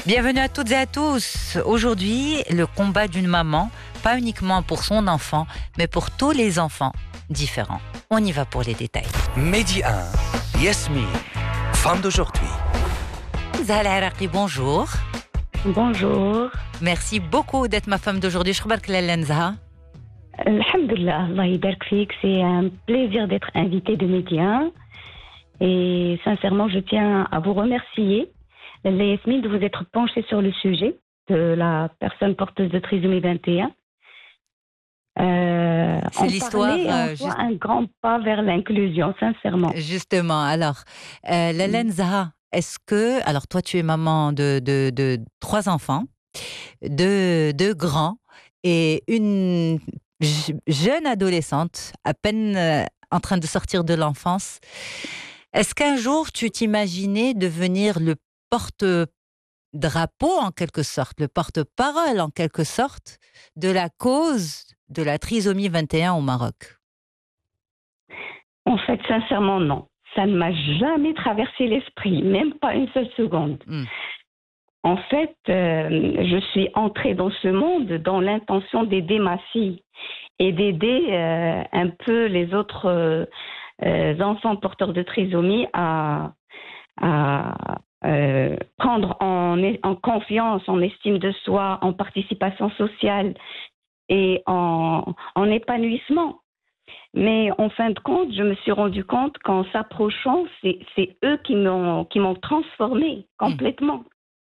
Bienvenue à toutes et à tous. Aujourd'hui, le combat d'une maman, pas uniquement pour son enfant, mais pour tous les enfants différents. On y va pour les détails. Midi 1, Yasmine, femme d'aujourd'hui. Zahra Araqi, bonjour. Bonjour. Merci beaucoup d'être ma femme d'aujourd'hui. Shkhbark Lalla Zahra. Alhamdulillah, Allah yabarak fik. C'est un plaisir d'être invitée de Média. Et sincèrement, je tiens à vous remercier, Yasmine, de vous être penchée sur le sujet de la personne porteuse de trisomie 21. C'est l'histoire. Un grand pas vers l'inclusion, sincèrement. Justement. Alors, Lalla Zahra, est-ce que. Alors, toi, tu es maman de 3 enfants, deux grands et une jeune adolescente, à peine en train de sortir de l'enfance. Est-ce qu'un jour, tu t'imaginais devenir le porte-drapeau, en quelque sorte, le porte-parole, en quelque sorte, de la cause de la trisomie 21 au Maroc? En fait, sincèrement, non. Ça ne m'a jamais traversé l'esprit, même pas une seule seconde. En fait, je suis entrée dans ce monde dans l'intention d'aider ma fille et d'aider un peu les autres enfants porteurs de trisomie à prendre en confiance, en estime de soi, en participation sociale et en épanouissement. Mais en fin de compte, je me suis rendu compte qu'en s'approchant, c'est eux qui m'ont transformée complètement.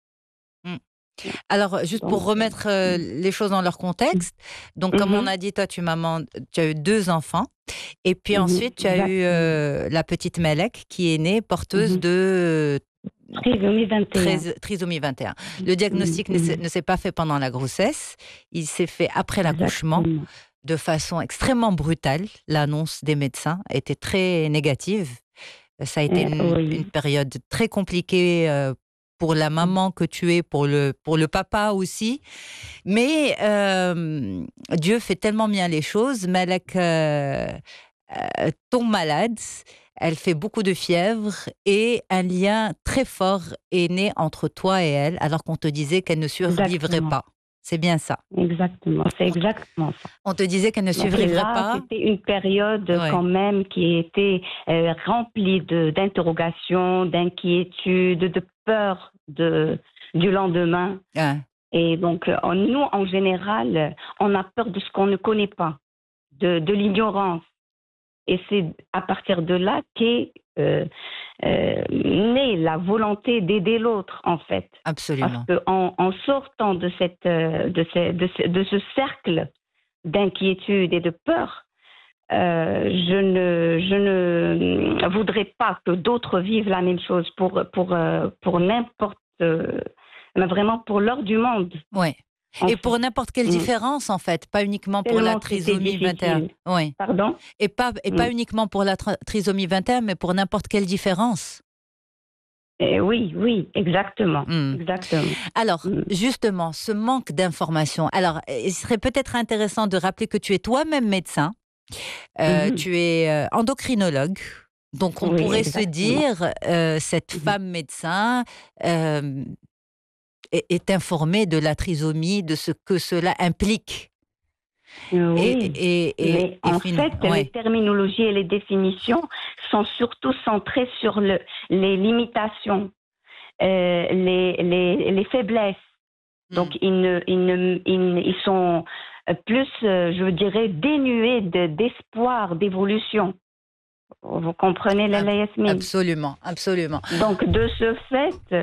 Alors, juste pour remettre les choses dans leur contexte, donc comme on a dit, toi, tu as eu 2 enfants, et puis ensuite, tu as eu la petite Melek qui est née porteuse de trisomie 21. Le diagnostic ne s'est pas fait pendant la grossesse, il s'est fait après l'accouchement, de façon extrêmement brutale. L'annonce des médecins était très négative. Ça a été une période très compliquée pour la maman que tu es, pour le papa aussi. Mais Dieu fait tellement bien les choses. Melek tombe malade, elle fait beaucoup de fièvre et un lien très fort est né entre toi et elle, alors qu'on te disait qu'elle ne survivrait pas. C'est bien ça. Exactement, c'est exactement ça. On te disait qu'elle ne survivrait pas. C'était une période quand même qui était remplie d'interrogations, d'inquiétudes, de peur du lendemain. Et donc, nous, en général, on a peur de ce qu'on ne connaît pas, de l'ignorance. Et c'est à partir de là qu'est née la volonté d'aider l'autre, en fait. Absolument. Parce qu'en sortant de ce cercle d'inquiétude et de peur, je ne voudrais pas que d'autres vivent la même chose pour n'importe, vraiment pour l'heure du monde. Ouais. Et pour n'importe quelle différence, en fait, pas uniquement pour la trisomie 21. Oui. Pardon ? Et pas uniquement pour la trisomie 21, mais pour n'importe quelle différence. Oui, exactement. Exactement. Alors, justement, ce manque d'informations. Alors, il serait peut-être intéressant de rappeler que tu es toi-même médecin. Tu es endocrinologue. Donc, on pourrait se dire, cette femme médecin est informée de la trisomie, de ce que cela implique. Oui, mais en fait, les terminologies et les définitions sont surtout centrées sur les limitations, les faiblesses. Donc, ils sont plus, je dirais, dénués d'espoir, d'évolution. Vous comprenez, Lalla Yasmine ? Absolument, absolument. Donc, de ce fait,